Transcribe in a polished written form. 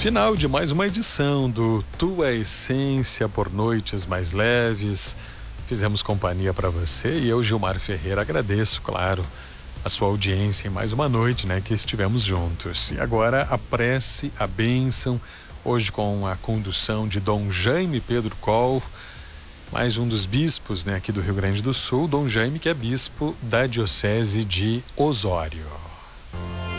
Final de mais uma edição do Tua Essência por Noites Mais Leves. Fizemos companhia para você e eu, Gilmar Ferreira, agradeço, claro, a sua audiência em mais uma noite, que estivemos juntos. E agora a prece, a bênção, hoje com a condução de Dom Jaime Pedro Coll, mais um dos bispos, aqui do Rio Grande do Sul, Dom Jaime, que é bispo da Diocese de Osório.